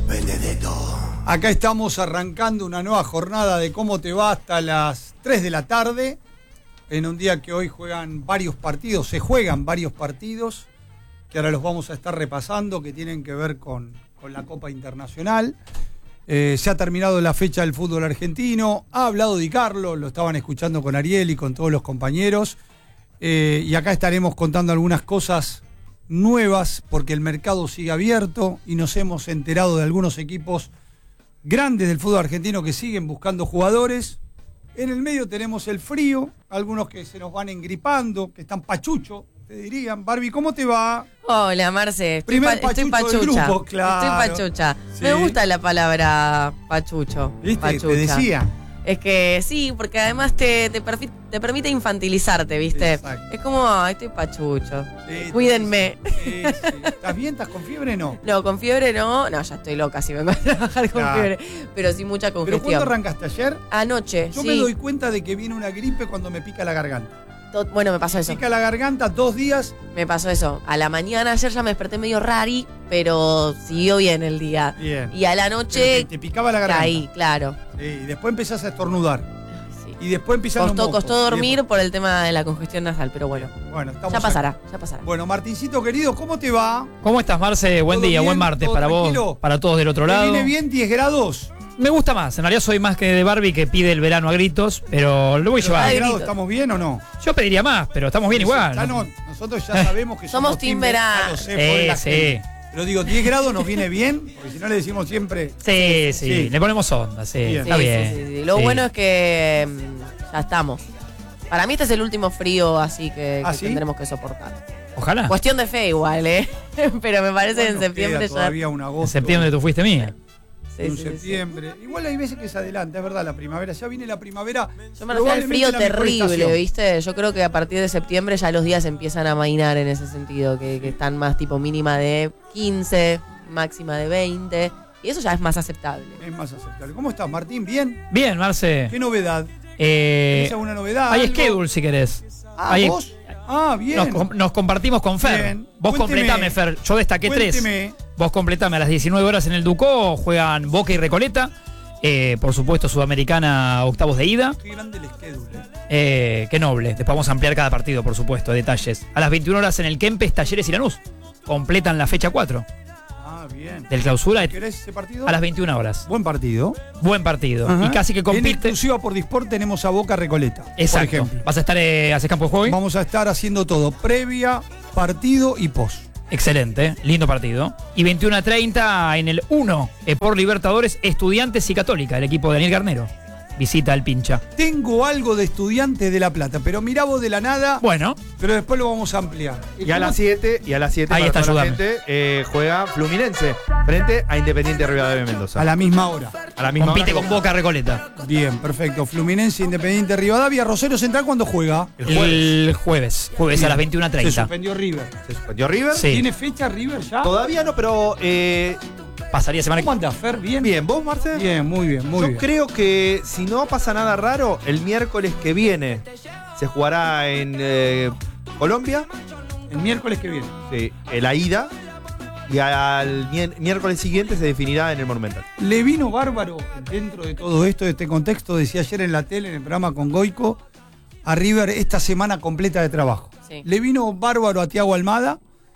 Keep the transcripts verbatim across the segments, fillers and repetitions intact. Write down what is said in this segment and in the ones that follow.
Benedetto. Acá estamos arrancando una nueva jornada de Cómo Te Va hasta las tres de la tarde, en un día que hoy juegan varios partidos, se juegan varios partidos, que ahora los vamos a estar repasando, que tienen que ver con, con la Copa Internacional. Eh, se ha terminado la fecha del fútbol argentino, ha hablado Di Carlo, lo estaban escuchando con Ariel y con todos los compañeros, eh, y acá estaremos contando algunas cosas nuevas, porque el mercado sigue abierto y nos hemos enterado de algunos equipos grandes del fútbol argentino que siguen buscando jugadores. En el medio tenemos el frío, algunos que se nos van engripando, que están pachucho, te dirían. Barbie, ¿cómo te va? Hola, Marce. Estoy, Primer pa estoy pachucho pachucha. del grupo, claro. Estoy pachucha. Sí. Me gusta la palabra pachucho. ¿Viste? Pachucha. Te decía. Es que sí, porque además te, te, te permite infantilizarte, ¿viste? Exacto. Es como, ay, estoy pachucho. Sí, Cuídenme. Sí, sí. ¿Estás bien? ¿Estás con fiebre? No. No, con fiebre no. No, ya estoy loca si me voy a trabajar con Claro. fiebre. Pero sí mucha ¿Pero congestión. cuándo arrancaste? ¿Ayer? Anoche, Yo sí. me doy cuenta de que viene una gripe cuando me pica la garganta. To- Bueno, me pasó eso. Pica la garganta dos días. Me pasó eso. A la mañana ayer ya me desperté medio rari, pero siguió bien el día. Bien. Y a la Pero noche Te, te picaba la garganta. caí, claro. Sí, y después empezás a estornudar. Sí. Y después empiezan los Costó, mocos. costó Y dormir después- por el tema de la congestión nasal, pero bueno. Bueno, estamos Ya acá. pasará, ya pasará. Bueno, Martincito querido, ¿cómo te va? ¿Cómo estás, Marce? Buen ¿Todo día, bien? buen martes ¿Todo para tranquilo? vos, para todos del otro ¿Te lado. viene bien diez grados? Me gusta más, en realidad soy más que de Barbie que pide el verano a gritos, pero lo voy a llevar. Ay, ¿diez grados grito. estamos bien o no? Yo pediría más, pero estamos bien igual. Ya no, nosotros ya sabemos que somos, Somos team verano. Ya lo sé, por la Sí, gente. sí. Pero digo, diez grados nos viene bien, porque si no le decimos siempre... Sí, sí, Sí. le ponemos onda, sí, Bien. está Sí, bien. sí, sí, sí. Lo Sí. bueno es que mm, ya estamos. Para mí este es el último frío, así que, ¿Ah, que sí? tendremos que soportar. Ojalá. Cuestión de fe igual, ¿eh? Pero me parece que Bueno, en septiembre queda ya... todavía un agosto. En septiembre tú fuiste mía. Sí, en sí, sí, sí. septiembre. Igual hay veces que se adelanta, es verdad, la primavera. Ya viene la primavera. Yo me refiero al frío probablemente la mejor terrible, estación. ¿viste? Yo creo que a partir de septiembre ya los días empiezan a amainar en ese sentido, que, que están más tipo mínima de quince, máxima de veinte, y eso ya es más aceptable. Es más aceptable. ¿Cómo estás, Martín? ¿Bien? Bien, Marce. ¿Qué novedad? Eh, ¿Tenés alguna novedad? hay algo? schedule si querés. Ah, Hay- ¿vos? Ah, bien. Nos, com- nos compartimos con Fer. Bien. Vos Cuénteme. completame, Fer. Yo destaqué Cuénteme. tres. Vos completame a las diecinueve horas en el Ducó. Juegan Boca y Recoleta. Eh, por supuesto, Sudamericana, octavos de ida. Qué grande el schedule. eh. Eh, qué noble. Después vamos a ampliar cada partido, por supuesto, detalles. A las veintiuna horas en el Kempes, Talleres y Lanús. Completan la fecha cuatro Ah, bien. del clausura ¿Querés ese partido? a las veintiuna horas. Buen partido. Buen partido. Ajá. Y casi que En compite. exclusiva por Disport tenemos a Boca Recoleta. Por Exacto. ejemplo. ¿Vas a estar eh, hace campo de juego hoy? Vamos a estar haciendo todo. Previa, partido y post. Excelente, lindo partido. Y veintiuna treinta en el uno eh, por Libertadores, Estudiantes y Católica, el equipo de Daniel Garnero. Visita al pincha. Tengo algo de Estudiantes de La Plata, pero mirá vos de la nada, Bueno, pero después lo vamos a ampliar. Y a las siete, y a las siete Ahí para está, toda la ayúdame. gente, eh, juega Fluminense frente a Independiente Rivadavia de Mendoza. A la misma hora. A la misma compite hora con que- Boca Recoleta. Bien, perfecto. Fluminense, Independiente Rivadavia. Rosario Central, ¿cuándo juega? El jueves. El jueves. Jueves a las veintiuna Se treinta. suspendió River. Se suspendió River. Sí. ¿Tiene fecha River ya? Todavía no, pero eh, Pasaría semana ¿Cómo que anda, Fer? ¿Bien? bien, ¿vos, Marce? Bien, muy bien, muy Yo bien. creo que si no pasa nada raro, el miércoles que viene se jugará en eh, Colombia, El miércoles que viene. sí, en la ida, y al mier- miércoles siguiente se definirá en el Monumental. Le vino bárbaro dentro de todo esto, de este contexto, decía ayer en la tele, en el programa con Goico, a River esta semana completa de trabajo. Sí. Le vino bárbaro a Thiago Almada,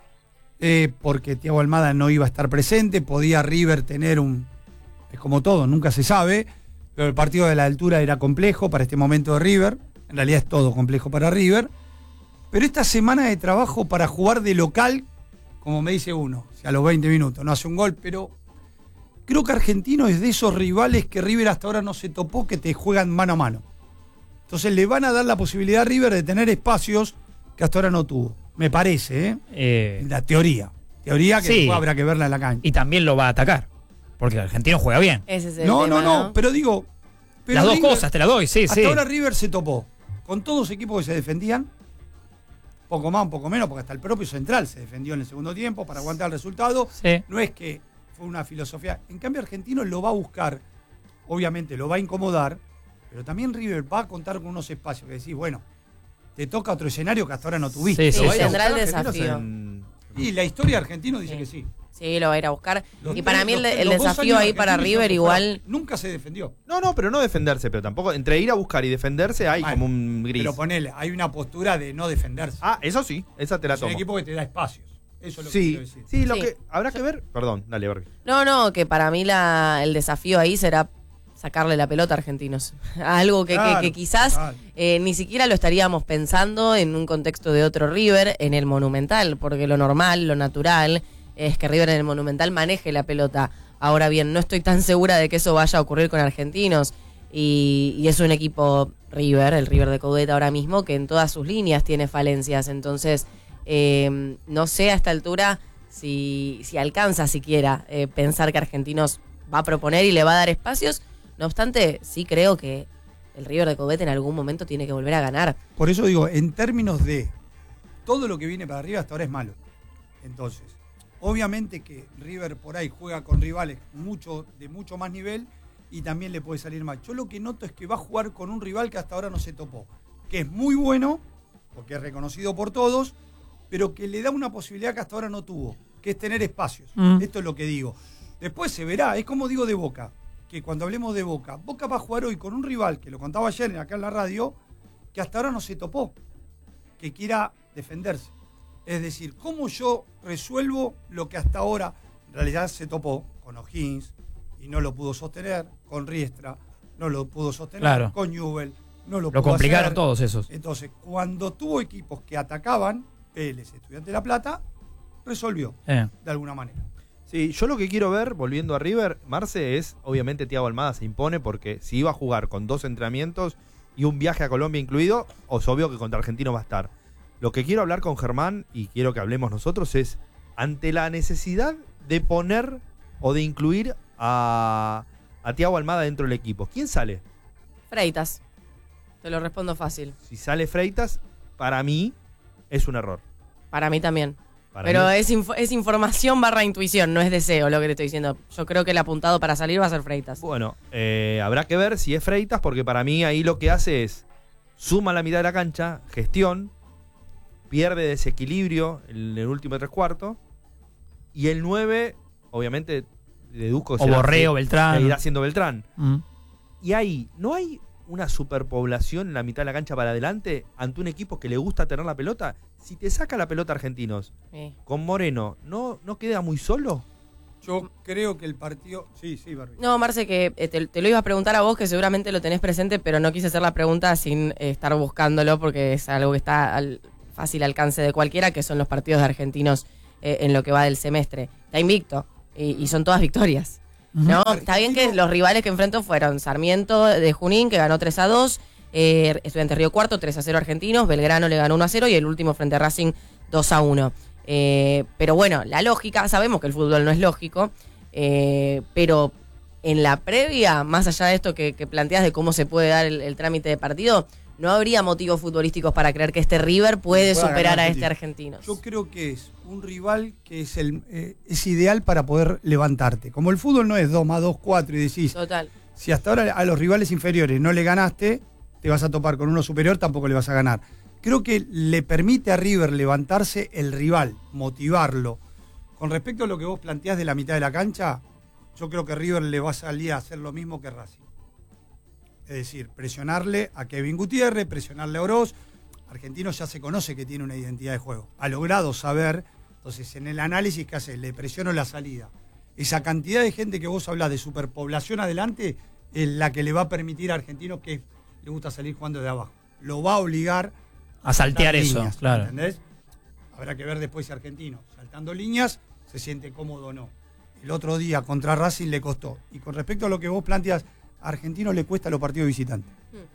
eh, porque Thiago Almada no iba a estar presente, podía River tener un... Es como todo, nunca se sabe, pero el partido de la altura era complejo para este momento de River, en realidad es todo complejo para River, pero esta semana de trabajo para jugar de local, como me dice uno, o sea, a los veinte minutos, no hace un gol, pero creo que Argentino es de esos rivales que River hasta ahora no se topó, que te juegan mano a mano. Entonces le van a dar la posibilidad a River de tener espacios que hasta ahora no tuvo. Me parece, ¿eh? Eh, La teoría. Teoría que Sí. después habrá que verla en la cancha. y también lo va a atacar. Porque el argentino juega bien. Ese es el No, tema, no, no, pero digo... pero Las dos River- cosas, te las doy, sí, Hasta sí. ahora River se topó con todos los equipos que se defendían, poco más, un poco menos, porque hasta el propio Central se defendió en el segundo tiempo para aguantar el resultado. Sí. No es que fue una filosofía. En cambio, Argentino lo va a buscar, obviamente lo va a incomodar, pero también River va a contar con unos espacios que decís, bueno, te toca otro escenario que hasta ahora no tuviste. Sí, Sí, sí, sí. tendrá el Argentinos desafío. en- Y la historia de Argentino dice Sí. que sí. Sí, lo va a ir a buscar. Los y tres- para mí el, los- el los dos desafío años ahí para argentinos River se igual... fueron. Nunca se defendió. No, no, pero no defenderse, pero tampoco. Entre ir a buscar y defenderse hay Bueno, como un gris. Pero ponele, hay una postura de no defenderse. Ah, eso sí, esa te la es un tomo. equipo que te da espacios. Eso es lo que Sí, quiero decir. sí, lo Sí. que habrá que ver. Perdón, dale, Barbie. No, no, que para mí la, el desafío ahí será sacarle la pelota a Argentinos. Algo que, que- Claro, que quizás claro. eh, ni siquiera lo estaríamos pensando en un contexto de otro River, en el Monumental, porque lo normal, lo natural, es que River en el Monumental maneje la pelota. Ahora bien, no estoy tan segura de que eso vaya a ocurrir con Argentinos. Y, y es un equipo River, el River de Coudet ahora mismo, que en todas sus líneas tiene falencias. Entonces, eh, no sé a esta altura si, si alcanza siquiera eh, pensar que Argentinos va a proponer y le va a dar espacios. No obstante, sí creo que el River de Coudet en algún momento tiene que volver a ganar. Por eso digo, en términos de todo lo que viene para arriba hasta ahora es malo. Entonces, obviamente que River por ahí juega con rivales mucho, de mucho más nivel y también le puede salir mal. Yo lo que noto es que va a jugar con un rival que hasta ahora no se topó, que es muy bueno, porque es reconocido por todos, pero que le da una posibilidad que hasta ahora no tuvo, que es tener espacios. Mm. Esto es lo que digo. Después se verá, es como digo de Boca, que cuando hablemos de Boca, Boca va a jugar hoy con un rival, que lo contaba ayer acá en la radio, que hasta ahora no se topó, que quiera defenderse. Es decir, ¿cómo yo resuelvo lo que hasta ahora en realidad se topó con O'Higgins y no lo pudo sostener, con Riestra no lo pudo sostener, Claro. con Newell no lo, Lo pudo complicaron hacer? todos esos. Entonces, cuando tuvo equipos que atacaban, Vélez, Estudiante de La Plata, resolvió Eh. de alguna manera. Sí, yo lo que quiero ver, volviendo a River, Marce, es, obviamente Thiago Almada se impone porque si iba a jugar con dos entrenamientos y un viaje a Colombia incluido, es obvio que contra Argentino va a estar. Lo que quiero hablar con Germán, y quiero que hablemos nosotros, es ante la necesidad de poner o de incluir a, a Thiago Almada dentro del equipo. ¿Quién sale? Freitas. Te lo respondo fácil. Si sale Freitas, para mí es un error. Para mí también. Para Pero mí- es, info- es información barra intuición, no es deseo lo que te estoy diciendo. Yo creo que el apuntado para salir va a ser Freitas. Bueno, eh, habrá que ver si es Freitas, porque para mí ahí lo que hace es suma la mitad de la cancha, gestión, pierde desequilibrio en el último tres cuartos, y el nueve, obviamente, deduzco O Borreo, que Beltrán. irá siendo Beltrán. Mm. Y ahí, ¿no hay una superpoblación en la mitad de la cancha para adelante ante un equipo que le gusta tener la pelota? Si te saca la pelota Argentinos Sí. con Moreno, ¿no, no queda muy solo? Yo creo que el partido... Sí, sí, Barbie. No, Marce, que eh, te, te lo iba a preguntar a vos, que seguramente lo tenés presente, pero no quise hacer la pregunta sin eh, estar buscándolo, porque es algo que está al fácil alcance de cualquiera, que son los partidos de Argentinos eh, en lo que va del semestre. Está invicto, y, y son todas victorias. ¿No? Está bien que los rivales que enfrentó fueron Sarmiento de Junín, que ganó tres a dos, eh, Estudiantes Río Cuarto, tres a cero Argentinos, Belgrano le ganó uno a cero y el último frente a Racing dos a uno. Eh, pero bueno, la lógica, sabemos que el fútbol no es lógico, eh, pero en la previa, más allá de esto que, que planteas de cómo se puede dar el, el trámite de partido, no habría motivos futbolísticos para creer que este River puede Pueda superar ganar a este Argentino. Argentinos. Yo creo que es un rival que es el eh, es ideal para poder levantarte. Como el fútbol no es dos más dos, cuatro y decís, Total. si hasta ahora a los rivales inferiores no le ganaste, te vas a topar con uno superior, tampoco le vas a ganar. Creo que le permite a River levantarse el rival, motivarlo. Con respecto a lo que vos planteás de la mitad de la cancha, yo creo que River le va a salir a hacer lo mismo que Racing. Es decir, presionarle a Kevin Gutiérrez, presionarle a Oroz. Argentino ya se conoce que tiene una identidad de juego. Ha logrado saber, entonces en el análisis que hace, le presiono la salida. Esa cantidad de gente que vos hablás de superpoblación adelante es la que le va a permitir a Argentino que le gusta salir jugando de abajo. Lo va a obligar A saltear saltar eso, líneas, claro. ¿entendés? Habrá que ver después si Argentino, saltando líneas, se siente cómodo o no. El otro día contra Racing le costó. Y con respecto a lo que vos planteas, a Argentino le cuesta los partidos visitantes.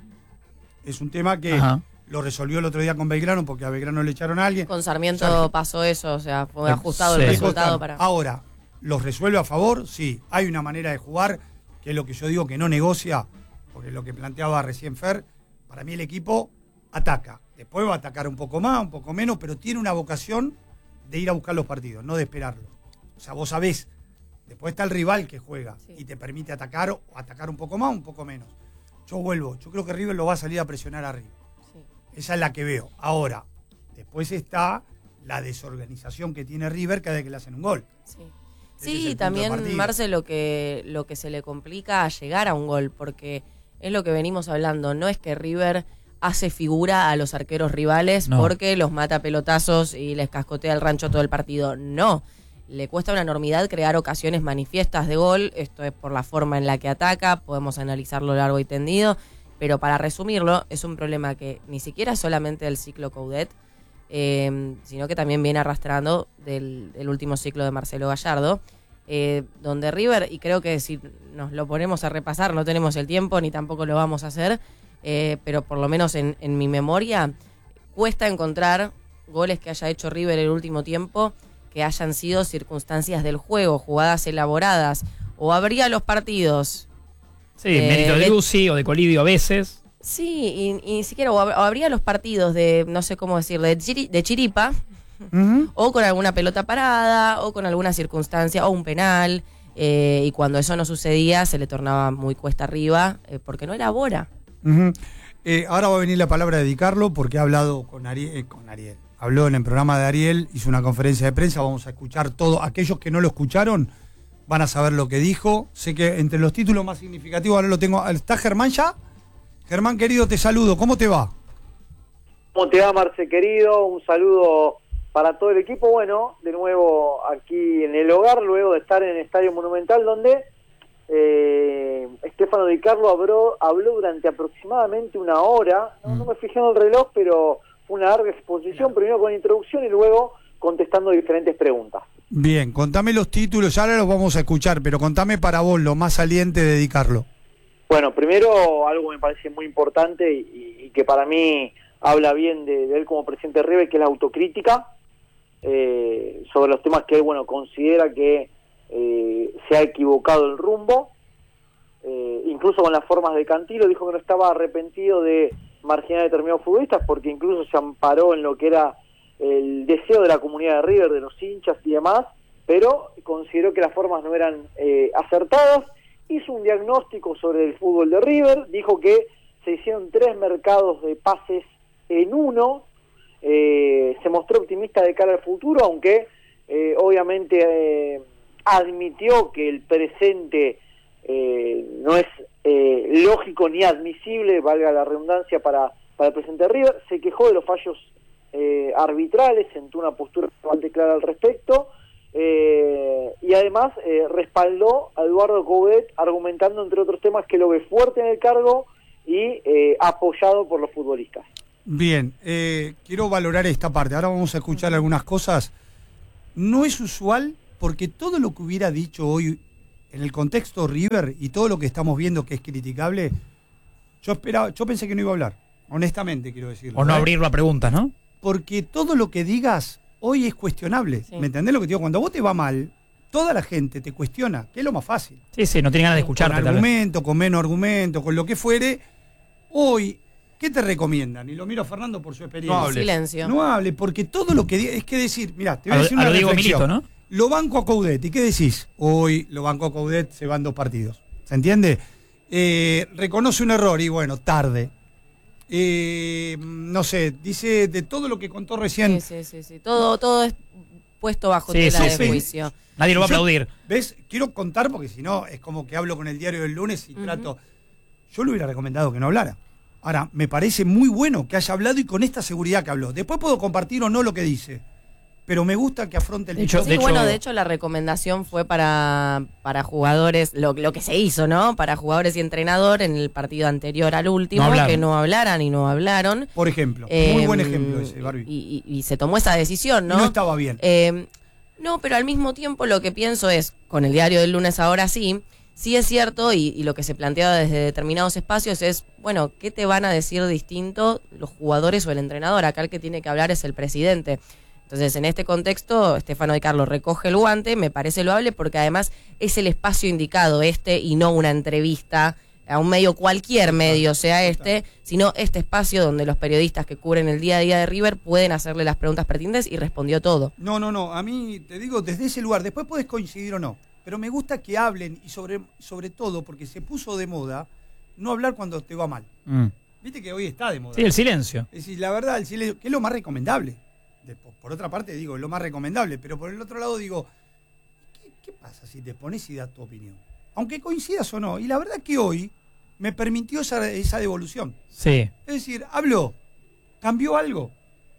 Es un tema que Ajá. lo resolvió el otro día con Belgrano, porque a Belgrano le echaron a alguien. Con Sarmiento Sargent- pasó eso, o sea, fue Eh, ajustado sí. el Le resultado costaron. para... Ahora, ¿los resuelve a favor? Sí. Hay una manera de jugar, que es lo que yo digo que no negocia, porque lo que planteaba recién Fer, para mí el equipo ataca. Después va a atacar un poco más, un poco menos, pero tiene una vocación de ir a buscar los partidos, no de esperarlos. O sea, vos sabés, después está el rival que juega Sí. y te permite atacar o atacar un poco más, un poco menos. Yo vuelvo, yo creo que River lo va a salir a presionar arriba. Sí. Esa es la que veo. Ahora, después está la desorganización que tiene River cada vez que le hacen un gol. Sí. Ese es el Sí, punto de también, partida. Marce, lo que, lo que se le complica a llegar a un gol, porque es lo que venimos hablando, no es que River hace figura a los arqueros rivales No. porque los mata a pelotazos y les cascotea el rancho todo el partido, no. Le cuesta una enormidad crear ocasiones manifiestas de gol, esto es por la forma en la que ataca, podemos analizarlo largo y tendido, pero para resumirlo, es un problema que ni siquiera es solamente del ciclo Coudet, eh, sino que también viene arrastrando del, del último ciclo de Marcelo Gallardo, eh, donde River, y creo que si nos lo ponemos a repasar, no tenemos el tiempo ni tampoco lo vamos a hacer, eh, pero por lo menos en, en mi memoria, cuesta encontrar goles que haya hecho River el último tiempo que hayan sido circunstancias del juego, jugadas elaboradas, o abría los partidos. Sí, Eh, mérito de de- Lucy o de Colidio a veces. Sí, y, y ni siquiera, o, ab- o habría los partidos de, no sé cómo decir, de, chiri- de chiripa, Ujú. o con alguna pelota parada, o con alguna circunstancia, o un penal, eh, y cuando eso no sucedía se le tornaba muy cuesta arriba, eh, porque no elabora. Ujú. Eh, ahora va a venir la palabra de Di Carlo porque ha hablado con Ariel, eh, con Ariel. Habló en el programa de Ariel, hizo una conferencia de prensa, vamos a escuchar todo. Aquellos que no lo escucharon van a saber lo que dijo. Sé que entre los títulos más significativos, ahora lo tengo. ¿Está Germán ya? Germán querido, te saludo. ¿Cómo te va? ¿Cómo te va, Marce, querido? Un saludo para todo el equipo. Bueno, de nuevo aquí en el hogar, luego de estar en el Estadio Monumental, donde eh, Stefano Di Carlo habló, habló durante aproximadamente una hora. No, no me fijé en el reloj, pero fue una larga exposición, primero con introducción y luego contestando diferentes preguntas. Bien, contame los títulos, ya ahora los vamos a escuchar, pero contame para vos lo más saliente de Di Carlo. Bueno, primero algo me parece muy importante y, y que para mí habla bien de, de él como presidente de River, que es la autocrítica eh, sobre los temas que él, bueno, considera que eh, se ha equivocado el rumbo, eh, incluso con las formas de Cantilo. Dijo que no estaba arrepentido de marginar a determinados futbolistas porque incluso se amparó en lo que era el deseo de la comunidad de River, de los hinchas y demás, pero consideró que las formas no eran eh, acertadas. Hizo un diagnóstico sobre el fútbol de River, dijo que se hicieron tres mercados de pases en uno, eh, se mostró optimista de cara al futuro, aunque eh, obviamente eh, admitió que el presente eh, no es eh, lógico ni admisible, valga la redundancia, para, para el presente de River. Se quejó de los fallos eh, arbitrales, sentó una postura bastante clara al respecto. Eh, y además eh, respaldó a Eduardo Coudet argumentando entre otros temas que lo ve fuerte en el cargo y eh, apoyado por los futbolistas. Bien, eh, quiero valorar esta parte, ahora vamos a escuchar algunas cosas. No es usual porque todo lo que hubiera dicho hoy en el contexto River y todo lo que estamos viendo que es criticable, yo esperaba, yo pensé que no iba a hablar, honestamente quiero decirlo. O no ¿eh? abrirlo a preguntas, ¿no? Porque todo lo que digas hoy es cuestionable. Sí. ¿Me entendés lo que te digo? Cuando a vos te va mal, toda la gente te cuestiona, que es lo más fácil. Sí, sí, no tiene ganas de escucharte. Con tal vez. argumento, con menos argumento, con lo que fuere. Hoy, ¿qué te recomiendan? Y lo miro a Fernando por su experiencia. No hables. Silencio. No hable, porque todo lo que diga, es que decir, mira, te voy A a lo, decir a una lo Diego reflexión. Milito, ¿no? Lo banco a Coudet, ¿y qué decís? Hoy lo banco a Coudet, se van dos partidos. ¿Se entiende? Eh, reconoce un error y bueno, tarde. Eh, no sé, dice de todo lo que contó recién. Sí, sí, sí, sí. Todo, todo es puesto bajo Sí, tela sí, de sí. juicio. Nadie lo va a Yo- aplaudir. ¿Ves? Quiero contar porque si no es como que hablo con el diario del lunes y Ujú. trato. Yo le hubiera recomendado que no hablara. Ahora, me parece muy bueno que haya hablado y con esta seguridad que habló. Después puedo compartir o no lo que dice. Pero me gusta que afronte el De hecho, Sí, de hecho- bueno, de hecho la recomendación fue para, para jugadores, lo, lo que se hizo, ¿no? Para jugadores y entrenador en el partido anterior al último, No hablaron. que no hablaran y no hablaron. Por ejemplo. muy Eh, buen ejemplo ese, Barbie. Y, y- y se tomó esa decisión, Y ¿no? no estaba bien. Eh, no, pero al mismo tiempo lo que pienso es, con el diario del lunes ahora sí, sí es cierto, y, y lo que se planteaba desde determinados espacios es, bueno, ¿qué te van a decir distinto los jugadores o el entrenador? Acá el que tiene que hablar es el presidente. Entonces, en este contexto, Stefano Di Carlo recoge el guante, me parece loable, porque además es el espacio indicado este y no una entrevista a un medio, cualquier medio sea este, sino este espacio donde los periodistas que cubren el día a día de River pueden hacerle las preguntas pertinentes, y respondió todo. No, no, no. A mí, te digo, desde ese lugar, después puedes coincidir o no. Pero me gusta que hablen y sobre, sobre todo, porque se puso de moda, no hablar cuando te va mal. Mm. Viste que hoy está de moda. Sí, el silencio. Es decir, la verdad, el silencio, que es lo más recomendable. De- por, por otra parte, digo, es lo más recomendable. Pero por el otro lado, digo, ¿qué, ¿qué pasa si te pones y das tu opinión? Aunque coincidas o no. Y la verdad que hoy me permitió esa, esa devolución. Sí. Es decir, habló, cambió algo,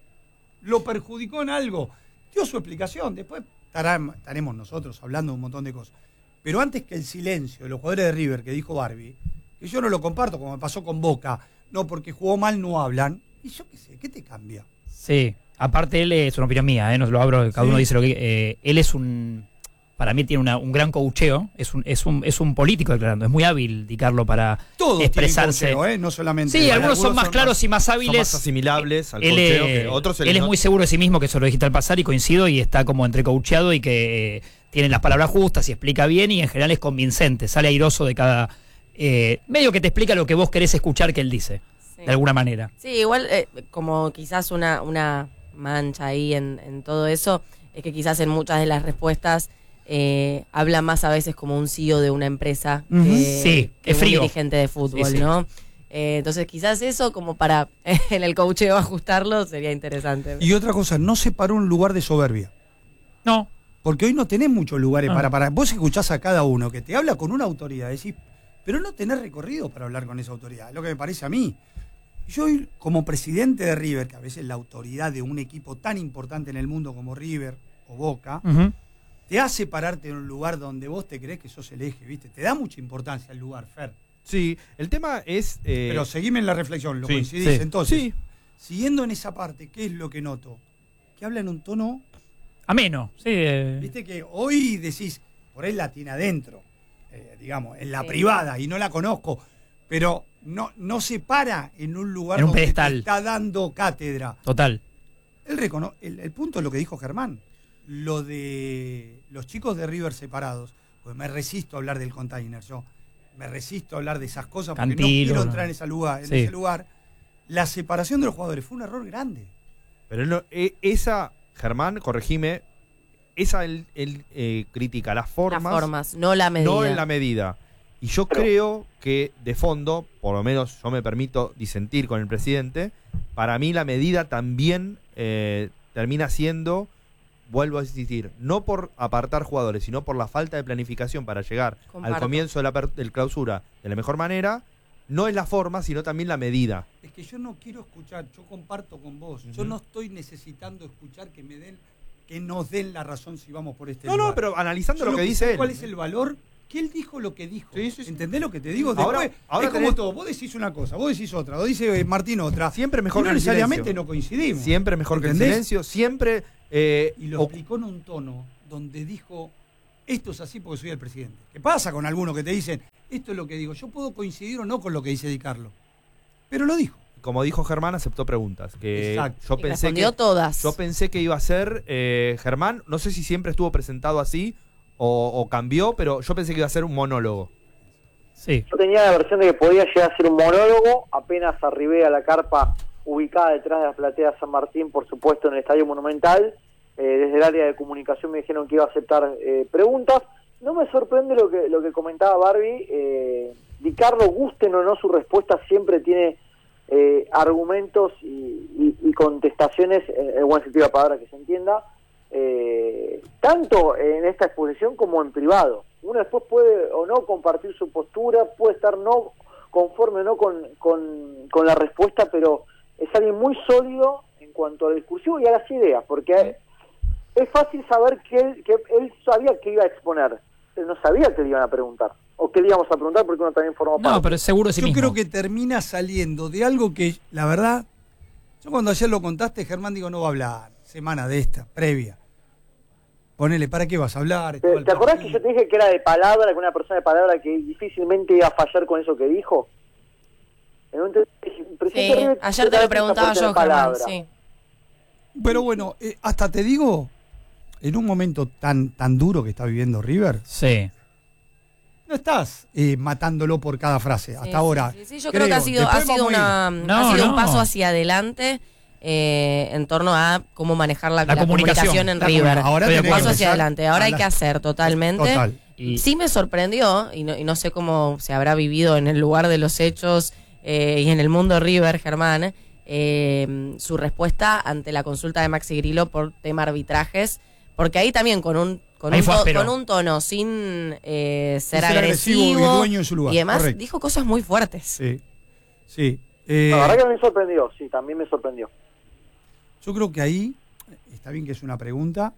lo perjudicó en algo, dio su explicación. Después estará, estaremos nosotros hablando de un montón de cosas. Pero antes que el silencio de los jugadores de River que dijo Barbie, que yo no lo comparto como me pasó con Boca, no, porque jugó mal no hablan. Y yo qué sé, ¿qué te cambia? Sí. Aparte, él es una opinión mía, ¿eh? No lo abro, cada Sí. uno dice lo que. Eh, él es un. Para mí tiene una, un gran coacheo, es un, es un es un político declarando, es muy hábil, Di Carlo, para Todos expresarse. tienen cocheo, ¿eh? No solamente. Sí, Bueno, algunos son más claros y más Son hábiles. más asimilables al Él, cocheo eh, que otros. se él les es nota- muy seguro de sí mismo, que eso lo dijiste al pasar y coincido, y está como entre coacheado y que eh, tiene las palabras justas y explica bien y en general es convincente, sale airoso de cada... Eh, medio que te explica lo que vos querés escuchar que él dice, Sí. de alguna manera. Sí, igual eh, como quizás una, una mancha ahí en, en todo eso, es que quizás en muchas de las respuestas eh, habla más a veces como un C E O de una empresa Ujú. que, Sí, que es un frío. dirigente de fútbol, Sí, sí. ¿no? Eh, entonces quizás eso como para en el coacheo ajustarlo sería interesante. Y otra cosa, no se paró un lugar de soberbia. No, Porque hoy no tenés muchos lugares Ah. para parar. Vos escuchás a cada uno que te habla con una autoridad, decís, pero no tenés recorrido para hablar con esa autoridad, es lo que me parece a mí. Yo hoy, como presidente de River, que a veces la autoridad de un equipo tan importante en el mundo como River o Boca, ujú. te hace pararte en un lugar donde vos te crees que sos el eje, ¿viste? Te da mucha importancia el lugar, Fer. Sí, el tema es. eh, Pero seguime en la reflexión, lo sí, coincidís. sí. Entonces, Sí. siguiendo en esa parte, ¿qué es lo que noto? Que habla en un tono, Ameno, sí. eh, viste que hoy decís, por ahí la tiene adentro, eh, digamos, en la privada, y no la conozco, pero no, no se para en un lugar En un donde te pedestal. está dando cátedra. Total. Él recono el, el punto es lo que dijo Germán, lo de los chicos de River separados, pues me resisto a hablar del container, yo me resisto a hablar de esas cosas porque Cantilo, no quiero no. entrar en, esa lugar, en Sí. ese lugar. La separación de los jugadores fue un error grande. Pero él no- eh, esa, Germán, corregime, esa él, él, eh, critica las formas, Las formas, no la medida. no en la medida. Y yo Pero- creo que de fondo, por lo menos yo me permito disentir con el presidente, para mí la medida también eh, termina siendo, vuelvo a insistir, no por apartar jugadores, sino por la falta de planificación para llegar Comparto. al comienzo de la per- del clausura de la mejor manera. No es la forma, sino también la medida. Es que yo no quiero escuchar, yo comparto con vos, yo Ujú. no estoy necesitando escuchar que me den, que nos den la razón si vamos por este No, lugar. no, pero analizando Yo lo que sé dice él. ¿Cuál es el valor? Que él dijo lo que dijo. Sí, sí, sí. ¿Entendés lo que te digo? Ahora- Después, ahora es como tenés- todo, vos decís una cosa, vos decís otra, vos dice eh, Martín otra. Siempre mejor Y no que el necesariamente silencio. no coincidimos. Siempre mejor que el ¿Entendés? silencio, siempre... eh, Y lo ocu- explicó en un tono donde dijo, esto es así porque soy el presidente. ¿Qué pasa con algunos que te dicen, esto es lo que digo? Yo puedo coincidir o no con lo que dice Di Carlo. Pero lo dijo. como dijo Germán, aceptó preguntas. Que Exacto. yo Y pensé respondió que todas. yo pensé que iba a ser eh, Germán. No sé si siempre estuvo presentado así o, o cambió, pero yo pensé que iba a ser un monólogo. Sí. Yo tenía la versión de que podía llegar a ser un monólogo, apenas arribé a la carpa ubicada detrás de la platea San Martín, por supuesto en el Estadio Monumental. Eh, desde el área de comunicación me dijeron que iba a aceptar eh, preguntas. No me sorprende lo que lo que comentaba Barbie. Eh, Di Carlo, gusten o no su respuesta, siempre tiene eh, argumentos y, y, y contestaciones, en el buen sentido de la palabra que se entienda, eh, tanto en esta exposición como en privado. Uno después puede o no compartir su postura, puede estar no conforme o no con, con, con la respuesta, pero es alguien muy sólido en cuanto al discursivo y a las ideas, porque es fácil saber que él, que él sabía que iba a exponer, pero no sabía que le iban a preguntar, o que le íbamos a preguntar porque uno también formó parte. No, pero seguro de sí Yo mismo. creo que termina saliendo de algo que, la verdad, yo cuando ayer lo contaste, Germán, digo, no va a hablar, semana de esta, previa. Ponele, ¿para qué vas a hablar? Estaba ¿Te, el ¿Te acordás que partido. yo te dije que era de palabra, que una persona de palabra que difícilmente iba a fallar con eso que dijo? En un te- el presidente Sí, River ayer te tiene lo preguntaba fuerza yo, de Germán, palabra. sí. Pero bueno, eh, hasta te digo, en un momento tan, tan duro que está viviendo River, Sí. no estás eh, matándolo por cada frase, hasta Sí, ahora. sí, sí, sí. Yo creo que ha sido, ha Después sido, vamos a una, ir. No, ha sido un no. paso hacia adelante eh, en torno a cómo manejar la, La la comunicación. comunicación en La River. comunicación. Ahora Estoy de tenés Un acuerdo. paso hacia empezar adelante. Ahora a hay la- que hacer totalmente. Total. Y- Sí me sorprendió, y no, y no sé cómo se habrá vivido en el lugar de los hechos eh, y en el mundo River, Germán, eh, su respuesta ante la consulta de Maxi Grillo por tema arbitrajes, porque ahí también con un con, Ahí un, fue to- áspero. con un tono sin eh, ser, ser agresivo, agresivo y dueño en su lugar, y además correcto. dijo cosas muy fuertes. Sí, sí. Eh, La verdad que me sorprendió, sí, también me sorprendió. Yo creo que ahí, está bien que es una pregunta,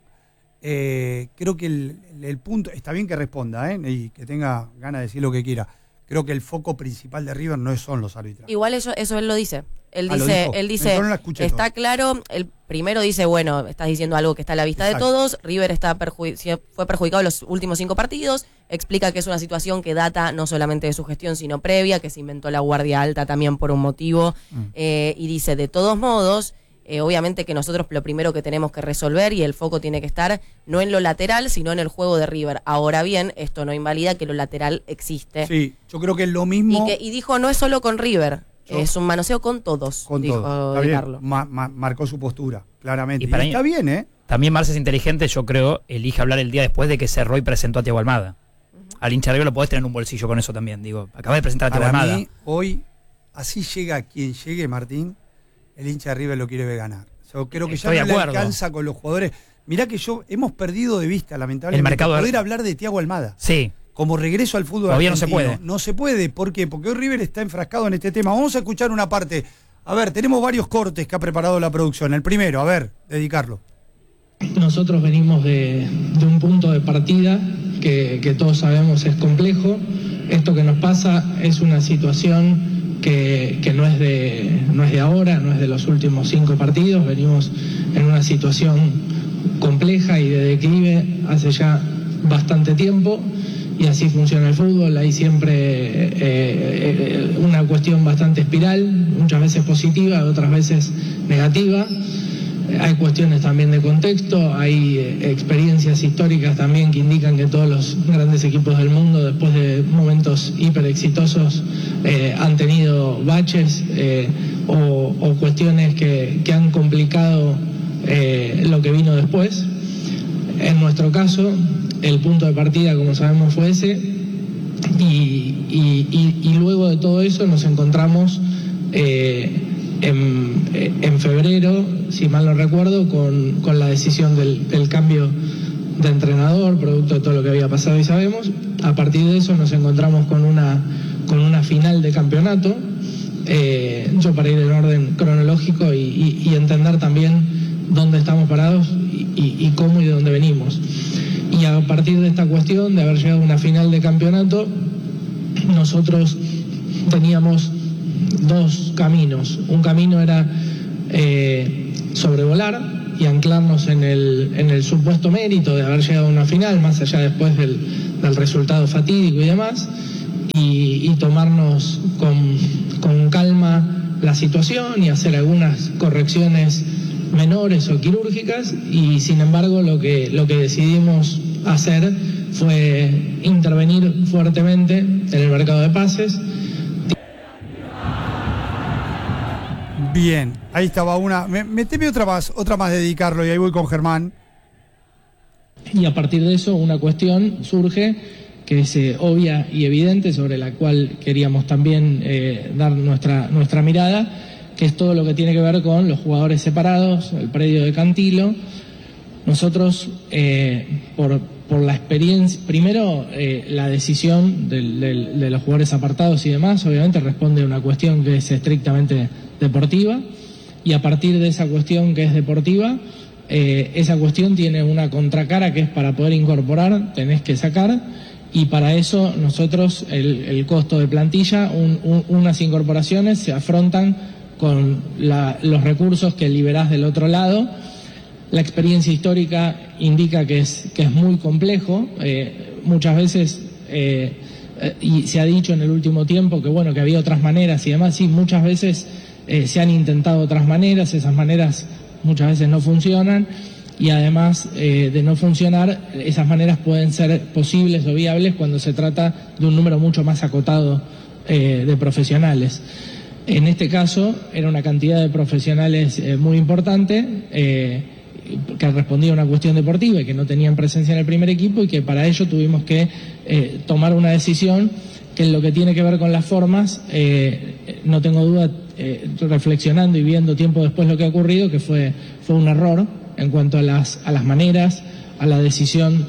eh, creo que el, el punto, está bien que responda, ¿eh? Y que tenga ganas de decir lo que quiera. Creo que el foco principal de River no son los árbitros. Igual eso, eso él lo dice. Él Ah, ¿lo dice, dijo? él dice, Entonces no la escuché está toda. claro, el primero dice, bueno, estás diciendo algo que está a la vista Exacto. de todos, River está perju- fue perjudicado en los últimos cinco partidos, explica que es una situación que data no solamente de su gestión, sino previa, que se inventó la guardia alta también por un motivo, Mm. eh, y dice, de todos modos, eh, obviamente que nosotros lo primero que tenemos que resolver y el foco tiene que estar no en lo lateral, sino en el juego de River. Ahora bien, esto no invalida que lo lateral existe. Sí, yo creo que es lo mismo. Y, que, y dijo, no es solo con River, Yo- es un manoseo con todos, con dijo todo. Di Está bien, Carlo. ma- ma- marcó su postura, claramente. Y Y para mí- está bien, ¿eh? También Marce es inteligente, yo creo, elige hablar el día después de que cerró y presentó a Thiago Almada. Al hincha de River lo podés tener en un bolsillo con eso también, digo. Acabas de presentar a Thiago Para Almada. mí, hoy, así llega quien llegue, Martín, el hincha de River lo quiere ver ganar. Yo creo que Estoy ya de no le acuerdo. alcanza con los jugadores. Mirá que yo hemos perdido de vista, lamentablemente, El mercado de- poder hablar de Thiago Almada. Sí, Como regreso al fútbol Todavía no se argentino. puede. No se puede, ¿por qué? Porque hoy River está enfrascado en este tema. Vamos a escuchar una parte. A ver, tenemos varios cortes que ha preparado la producción. El primero, a ver, dedicarlo. Nosotros venimos de, de un punto de partida que, que todos sabemos es complejo. Esto que nos pasa es una situación que, que no es de, no es de ahora, no es de los últimos cinco partidos. Venimos en una situación compleja y de declive hace ya bastante tiempo, y así funciona el fútbol. Hay siempre eh, eh, una cuestión bastante espiral, muchas veces positiva, otras veces negativa. Hay cuestiones también de contexto, hay eh, experiencias históricas también que indican que todos los grandes equipos del mundo, después de momentos hiper exitosos, eh, han tenido baches eh, o, o cuestiones que, que han complicado eh, lo que vino después. En nuestro caso, el punto de partida, como sabemos, fue ese, y, y, y, y luego de todo eso nos encontramos eh, en, en febrero, si mal no recuerdo, con, con la decisión del, del cambio de entrenador, producto de todo lo que había pasado y sabemos. A partir de eso nos encontramos con una, con una final de campeonato, eh, yo para ir en orden cronológico y, y, y entender también dónde estamos parados y, y, y cómo y de dónde venimos. Y a partir de esta cuestión de haber llegado a una final de campeonato, nosotros teníamos dos caminos. Un camino era eh, sobrevolar y anclarnos en el, en el supuesto mérito de haber llegado a una final, más allá después del, del resultado fatídico y demás, y, y tomarnos con, con calma la situación y hacer algunas correcciones menores o quirúrgicas, y sin embargo lo que, lo que decidimos hacer fue intervenir fuertemente en el mercado de pases. Bien, ahí estaba una. Me- Meteme otra más, otra más de dedicarlo y ahí voy con Germán. Y a partir de eso una cuestión surge que es eh, obvia y evidente, sobre la cual queríamos también eh, dar nuestra, nuestra mirada, que es todo lo que tiene que ver con los jugadores separados, el predio de Cantilo. Nosotros, eh, por, por la experiencia, primero eh, la decisión del, del, de los jugadores apartados y demás, obviamente responde a una cuestión que es estrictamente deportiva, y a partir de esa cuestión que es deportiva, eh, esa cuestión tiene una contracara que es para poder incorporar, tenés que sacar, y para eso nosotros el, el costo de plantilla, un, un, unas incorporaciones se afrontan con la, los recursos que liberás del otro lado. La experiencia histórica indica que es, que es muy complejo, eh, muchas veces, eh, eh, y se ha dicho en el último tiempo que bueno, que había otras maneras y demás, sí, muchas veces eh, se han intentado otras maneras, esas maneras muchas veces no funcionan, y además eh, de no funcionar, esas maneras pueden ser posibles o viables cuando se trata de un número mucho más acotado eh, de profesionales. En este caso era una cantidad de profesionales eh, muy importante, eh, que respondía a una cuestión deportiva y que no tenían presencia en el primer equipo, y que para ello tuvimos que eh, tomar una decisión que en lo que tiene que ver con las formas, eh, no tengo duda, eh, reflexionando y viendo tiempo después lo que ha ocurrido, que fue, fue un error en cuanto a las, a las maneras, a la decisión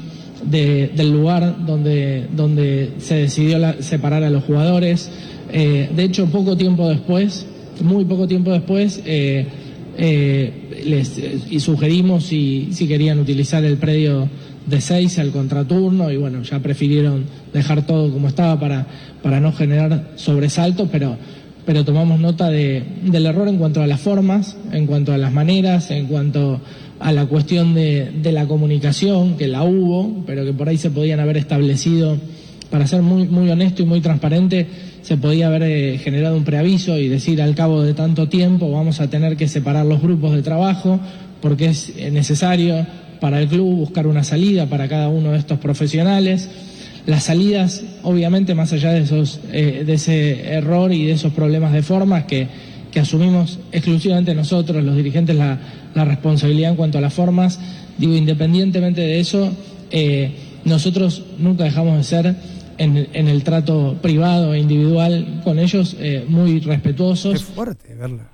de, del lugar donde, donde se decidió la, separar a los jugadores. Eh, de hecho, poco tiempo después, muy poco tiempo después, eh, eh, les y sugerimos si, si querían utilizar el predio de seis al contraturno, y bueno, ya prefirieron dejar todo como estaba para, para no generar sobresaltos, pero, pero tomamos nota de, del error en cuanto a las formas, en cuanto a las maneras, en cuanto a la cuestión de, de la comunicación, que la hubo, pero que por ahí se podían haber establecido, para ser muy, muy honesto y muy transparente, se podía haber eh, generado un preaviso y decir al cabo de tanto tiempo vamos a tener que separar los grupos de trabajo porque es eh, necesario para el club buscar una salida para cada uno de estos profesionales. Las salidas, obviamente, más allá de esos eh, de ese error y de esos problemas de formas que, que asumimos exclusivamente nosotros, los dirigentes, la, la responsabilidad en cuanto a las formas, digo, independientemente de eso, eh, nosotros nunca dejamos de ser en, en el trato privado e individual con ellos eh, muy respetuosos. Es fuerte verla.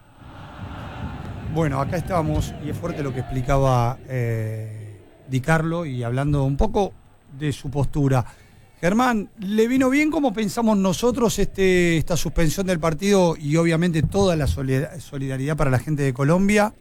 Bueno, acá estábamos y es fuerte lo que explicaba eh, Di Carlo y hablando un poco de su postura. Germán, ¿le vino bien como pensamos nosotros este, esta suspensión del partido y obviamente toda la solidaridad para la gente de Colombia?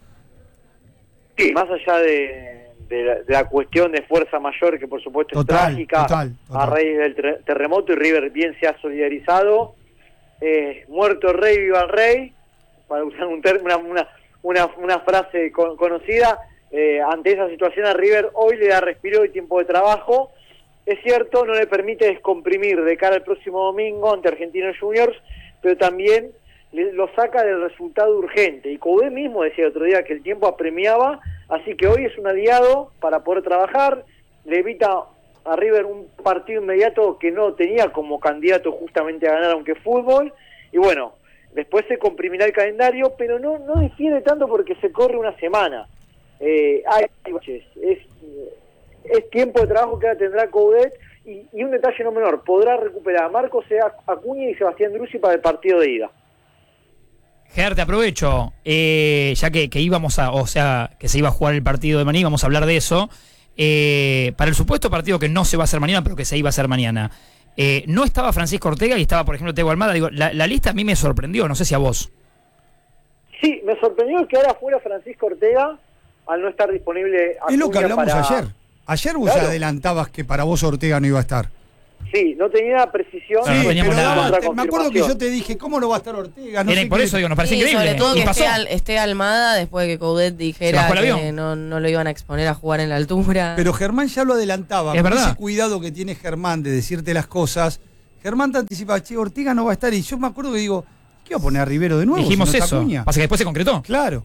Sí, más allá de, de, la, de la cuestión de fuerza mayor, que por supuesto total, es trágica, total, total. a raíz del ter terremoto, y River bien se ha solidarizado. Eh, muerto el rey, viva el rey, para usar un una, una, una, una frase con, conocida. Eh, ante esa situación a River hoy le da respiro y tiempo de trabajo. Es cierto, no le permite descomprimir de cara al próximo domingo ante Argentinos Juniors, pero también le, lo saca del resultado urgente. Y Coudet mismo decía el otro día que el tiempo apremiaba, así que hoy es un aliado para poder trabajar, le evita a River un partido inmediato que no tenía como candidato justamente a ganar, aunque fútbol, y bueno, después se comprimirá el calendario, pero no, no difiere tanto porque se corre una semana. Eh, hay es... es tiempo de trabajo que ahora tendrá Coudet, y, y un detalle no menor, podrá recuperar a Marcos Acuña y Sebastián Drusi para el partido de ida. Ger, te aprovecho, eh, ya que, que íbamos a, o sea, que se iba a jugar el partido de mañana, vamos a hablar de eso. Eh, para el supuesto partido que no se va a hacer mañana, pero que se iba a hacer mañana, eh, no estaba Francisco Ortega y estaba, por ejemplo, Thiago Almada. Digo, la, la lista a mí me sorprendió, no sé si a vos. Sí, me sorprendió que ahora fuera Francisco Ortega al no estar disponible. Es lo que hablamos para... ayer. Ayer vos claro. adelantabas que para vos Ortega no iba a estar. Sí, no tenía precisión. Sí, no pero nada. daba, me acuerdo que yo te dije, ¿cómo no va a estar Ortega? No Era, sé por qué... eso digo, nos parece sí, increíble. sobre todo y que pasó. esté, al, esté Almada después de que Coudet dijera que no, no lo iban a exponer a jugar en la altura. Pero Germán ya lo adelantaba. Es con verdad. ese cuidado que tiene Germán de decirte las cosas. Germán te anticipa, che, Ortega no va a estar. Y yo me acuerdo que digo, ¿qué va a poner a Rivero de nuevo? Dijimos si no eso. Acuña? Pasa que después se concretó. Claro.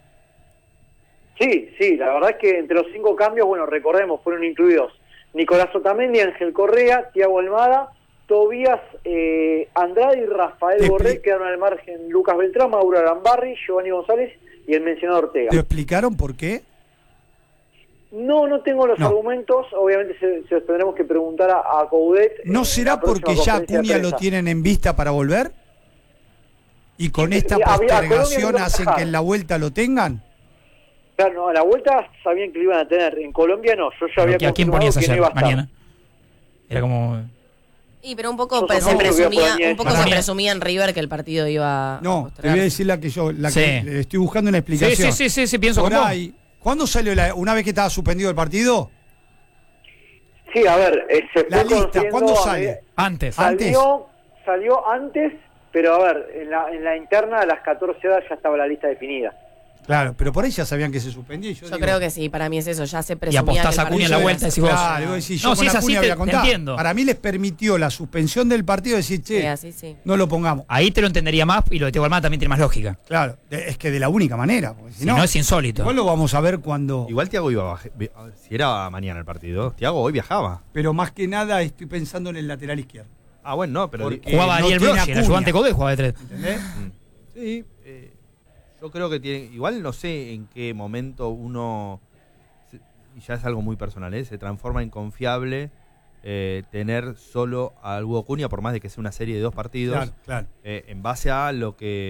Sí, sí, la verdad es que entre los cinco cambios, bueno, recordemos, fueron incluidos Nicolás Otamendi, Ángel Correa, Thiago Almada, Tobías eh, Andrade y Rafael Te Borrell. expli- Quedaron al margen Lucas Beltrán, Mauro Arambarri, Giovanni González y el mencionado Ortega. ¿Te explicaron por qué? No, no tengo los No. argumentos, obviamente se, se los tendremos que preguntar a, a Coudet. ¿No en será la próxima porque ya conferencia de Acuña lo prensa. tienen en vista para volver? ¿Y con Sí, esta sí, había- Colombia postergación no lo hacen dejaron. que en la vuelta lo tengan? Claro, no, a la vuelta sabían que lo iban a tener, en Colombia no, yo ya había ¿A quién confirmado ponías que no ayer? iba a estar. Mañana. Era como... Y pero un poco Yo pues, se supongo que voy a presumía, poner un poco esa. se presumía en River que el partido iba a No, te postergar. voy a decir la que yo, la Sí. que le estoy buscando una Sí, explicación. sí, sí, sí, sí, pienso Por como ahí, ¿cuándo salió la, una vez que estaba suspendido el partido? Sí, a ver, eh, se La fue lista, conociendo ¿cuándo a sale? medida- antes. Ah, antes. Salió, salió antes, pero a ver, en la, en la interna a las catorce horas ya estaba la lista definida. Claro, pero por ahí ya sabían que se suspendía. y Yo, Yo digo, creo que sí, para mí es eso, ya se Y presumía apostás que a el Acuña en la partido vuelta, iba a decís vos. Claro, digo, si yo No, con si es así, Acuña te- voy a te contar. entiendo. Para mí les permitió la suspensión del partido decir, che, Sí, así sí. no lo pongamos. Ahí te lo entendería más y lo de Thiago Almada también tiene más lógica. Claro, de- es que de la única manera. Porque si Si no, no, es insólito. igual lo vamos a ver cuando... Igual Thiago iba a baje- vi- si era mañana el partido, Thiago hoy viajaba. Pero más que nada estoy pensando en el lateral izquierdo. Ah, bueno, no, pero Porque- di- Jugaba no Ariel tiene Brocchi, el Acuña. ayudante Coudet jugaba de tres. ¿Entendés? Mm. Sí, eh, yo creo que tiene, igual no sé en qué momento uno, se- y ya es algo muy personal, ¿eh? Se transforma en confiable eh, tener solo a Hugo Acuña, por más de que sea una serie de dos partidos, Claro, claro. eh, en base a lo que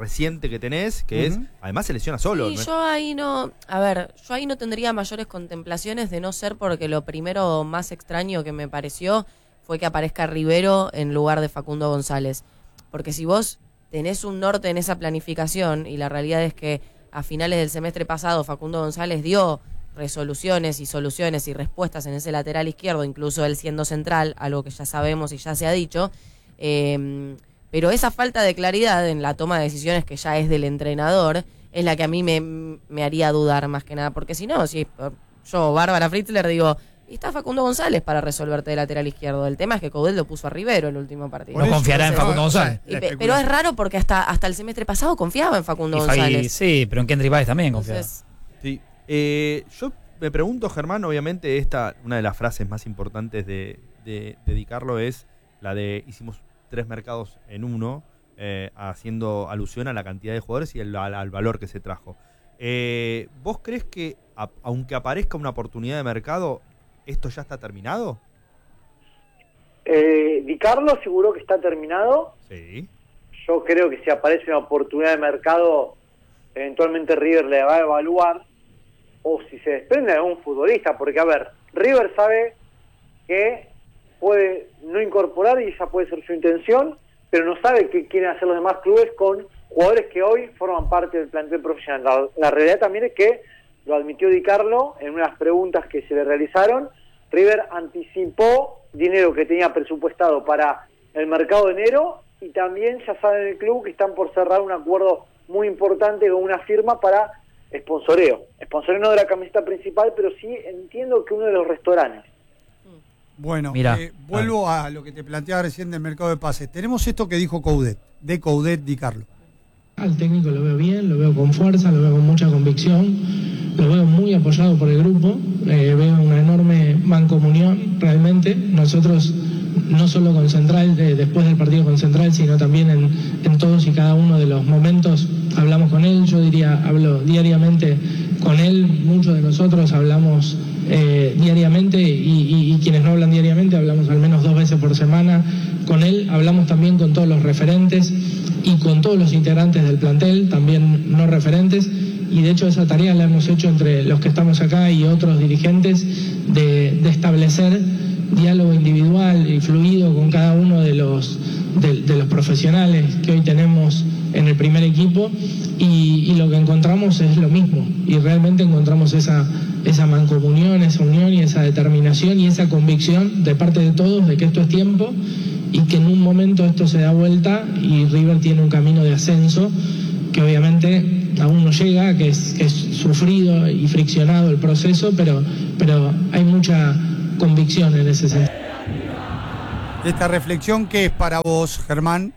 reciente que tenés, que Uh-huh. es, además se lesiona solo. Sí, ¿no? yo ahí no, a ver, yo ahí no tendría mayores contemplaciones de no ser porque lo primero más extraño que me pareció fue que aparezca Rivero en lugar de Facundo González. Porque si vos tenés un norte en esa planificación, y la realidad es que a finales del semestre pasado Facundo González dio resoluciones y soluciones y respuestas en ese lateral izquierdo, incluso él siendo central, algo que ya sabemos y ya se ha dicho, eh, pero esa falta de claridad en la toma de decisiones que ya es del entrenador es la que a mí me, me haría dudar más que nada, porque si no, si yo, Bárbara Fritzler, digo, y está Facundo González para resolverte de lateral izquierdo. El tema es que Coudet lo puso a Rivero el último partido. No confiará en Facundo González. Y pe- pero es raro porque hasta, hasta el semestre pasado confiaba en Facundo Y Fa- González. y sí, pero en Kendry Páez también confiaba. Entonces, Sí. Eh, yo me pregunto, Germán, obviamente esta, una de las frases más importantes de, de, de Di Carlo es la de hicimos tres mercados en uno, eh, haciendo alusión a la cantidad de jugadores y el, al, al valor que se trajo. Eh, ¿Vos crees que a, aunque aparezca una oportunidad de mercado, esto ya está terminado? Eh, Di Carlo aseguró que está terminado. Sí. Yo creo que si aparece una oportunidad de mercado, eventualmente River le va a evaluar, o si se desprende de algún futbolista, porque a ver, River sabe que puede no incorporar y esa puede ser su intención, pero no sabe qué quieren hacer los demás clubes con jugadores que hoy forman parte del plantel profesional. La, la realidad también es que, lo admitió Di Carlo en unas preguntas que se le realizaron, River anticipó dinero que tenía presupuestado para el mercado de enero, y también ya saben en el club que están por cerrar un acuerdo muy importante con una firma para sponsoreo. Sponsoreo no de la camiseta principal, pero sí entiendo que uno de los restaurantes. Bueno, Mirá, eh, vuelvo a lo que te planteaba recién del mercado de pases. Tenemos esto que dijo Coudet, de Coudet Di Carlo. Al técnico lo veo bien, lo veo con fuerza, lo veo con mucha convicción, lo veo muy apoyado por el grupo, eh, veo una enorme mancomunión realmente. Nosotros, no solo con Central, eh, después del partido con Central, sino también en, en todos y cada uno de los momentos hablamos con él. Yo diría, hablo diariamente con él, muchos de nosotros hablamos eh, diariamente y, y, y quienes no hablan diariamente hablamos al menos dos veces por semana con él. Hablamos también con todos los referentes y con todos los integrantes del plantel, también no referentes, y de hecho esa tarea la hemos hecho entre los que estamos acá y otros dirigentes de, de establecer diálogo individual y fluido con cada uno de los, de, de los profesionales que hoy tenemos en el primer equipo, y, y lo que encontramos es lo mismo, y realmente encontramos esa, esa mancomunión, esa unión y esa determinación y esa convicción de parte de todos de que esto es tiempo y que en un momento esto se da vuelta y River tiene un camino de ascenso que obviamente aún no llega, que es, que es sufrido y friccionado el proceso, pero, pero hay mucha convicción en ese sentido. Esta reflexión, ¿qué es para vos, Germán?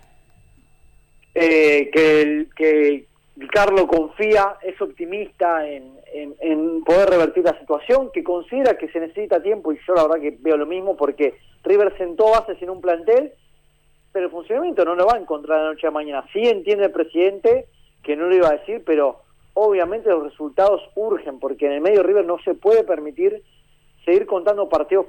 Eh, que, el, que Di Carlo confía, es optimista en, en, en poder revertir la situación, que considera que se necesita tiempo, y yo la verdad que veo lo mismo, porque River sentó bases en un plantel, pero el funcionamiento no lo va a encontrar de la noche a mañana. Sí entiende el presidente que no lo iba a decir, pero obviamente los resultados urgen, porque en el medio River no se puede permitir seguir contando partidos